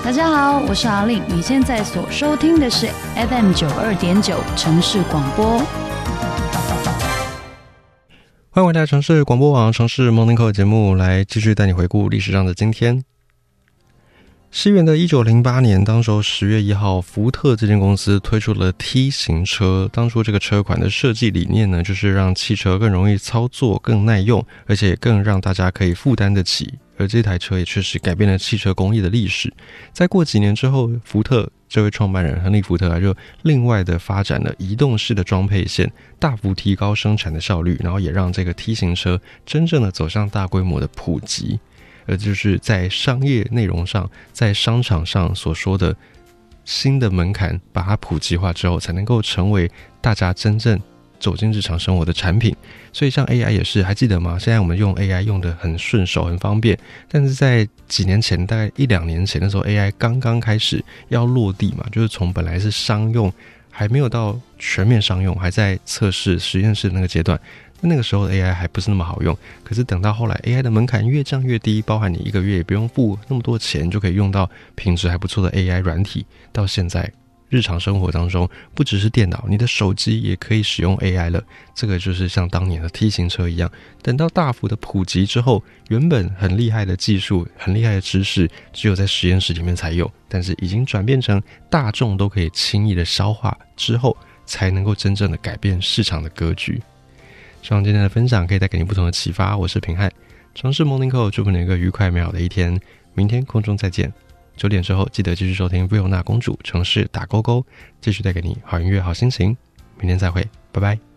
大家好，我是阿令，你现在所收听的是 FM92.9 城市广播。 欢迎回来城市广播网城市 Morning Call 节目，来继续带你回顾历史上的今天。西元的1908年，当时候10月1号，福特这间公司推出了 T 型车。当初这个车款的设计理念呢，就是让汽车更容易操作、更耐用，而且更让大家可以负担得起。而这台车也确实改变了汽车工业的历史。再过几年之后，福特这位创办人亨利·福特就另外的发展了移动式的装配线，大幅提高生产的效率，然后也让这个 T 型车真正的走向大规模的普及。而就是在商业内容上，在商场上所说的新的门槛，把它普及化之后，才能够成为大家真正走进日常生活的产品。所以像 AI 也是，还记得吗？现在我们用 AI 用得很顺手很方便，但是在几年前，大概1-2年前的时候， AI 刚刚开始要落地嘛，就是从本来是商用，还没有到全面商用，还在测试实验室的那个阶段，那个时候的 AI 还不是那么好用。可是等到后来 AI 的门槛越降越低，包含你1个月也不用付那么多钱，就可以用到品质还不错的 AI 软体。到现在日常生活当中，不只是电脑，你的手机也可以使用 AI 了。这个就是像当年的 T 型车一样，等到大幅的普及之后，原本很厉害的技术、很厉害的知识，只有在实验室里面才有，但是已经转变成大众都可以轻易的消化之后，才能够真正的改变市场的格局。希望今天的分享可以带给你不同的启发。我是平汉，城市 Morning Call， 祝福你一个愉快美好的一天。明天空中再见，9点之后记得继续收听 Viona 公主城市打勾勾，继续带给你好音乐好心情。明天再会，拜拜。